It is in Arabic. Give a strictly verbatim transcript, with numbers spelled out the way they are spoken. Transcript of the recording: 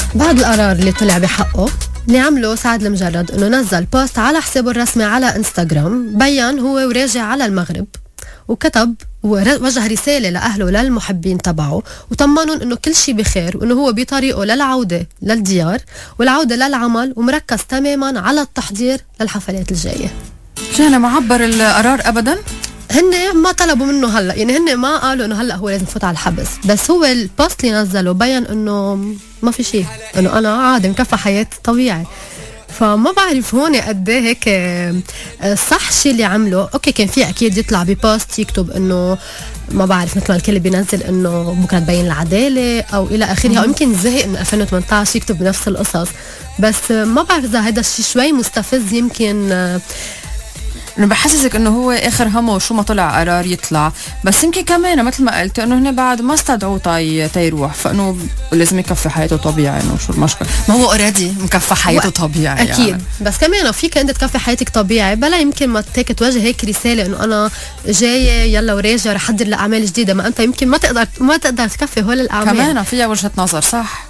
بعد القرار اللي طلع بحقه اللي عمله سعد المجرد انه نزل بوست على حسابه الرسمي على انستغرام، بيان هو وراجع على المغرب، وكتب ووجه رسالة لأهله وللمحبين تبعه وطمنهم انه كل شيء بخير، وانه هو بطريقه للعودة للديار والعودة للعمل، ومركز تماما على التحضير للحفلات الجاية. جانا معبر القرار ابدا؟ هن ما طلبوا منه هلا، يعني هن ما قالوا انه هلا هو لازم يفوت على الحبس، بس هو البوست اللي نزله بيان انه ما في شيء، انه انا عادي مكفى حياتي طبيعي. فما بعرف هون قد ايه هيك صح شيء اللي عمله. اوكي كان في اكيد يطلع ببوست يكتب انه ما بعرف مثل ما الكل بينزل انه بكره تبين العداله او الى اخره، او يمكن زهق من ألفين وثمانية عشر يكتب بنفس القصص، بس ما بعرف اذا هذا الشيء شوي مستفز. يمكن انا بحسسك انه هو اخر همه وشو ما طلع قرار يطلع، بس يمكن كمان مثل ما قلت انه هنا بعد ما استدعوا تاي تيروح، فانه لازم يكفي حياته طبيعي. انه شو المشكله؟ ما هو اوريدي مكفي حياته طبيعي اكيد يعني. بس كمان فيك انت تكفي حياتك طبيعي بلا يمكن ما تيك توجه هيك رساله انه انا جايه يلا وراجع رح احضر لاعمال جديده، ما انت يمكن ما تقدر ما تقدر تكفي هول الاعمال. كمان فيها وجهه نظر صح.